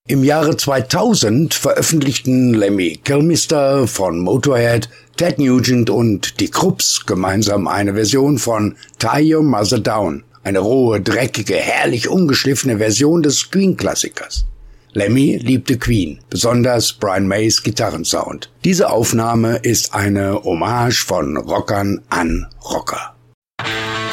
Im Jahre 2000 veröffentlichten Lemmy Kilmister von Motorhead, Ted Nugent und die Krupps gemeinsam eine Version von Tie Your Mother Down, eine rohe, dreckige, herrlich ungeschliffene Version des Queen-Klassikers. Lemmy liebte Queen, besonders Brian Mays Gitarrensound. Diese Aufnahme ist eine Hommage von Rockern an Rocker.